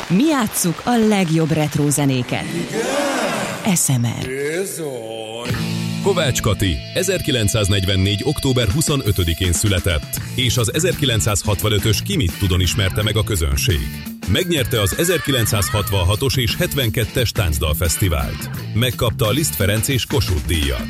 Mi játsszuk a legjobb retro zenéket. SMR. Kovács Kati 1944. október 25-én született, és az 1965-ös Ki mit tudon ismerte meg a közönség. Megnyerte az 1966-os és 72-es táncdalfesztivált. Megkapta a Liszt Ferenc és Kossuth díjat.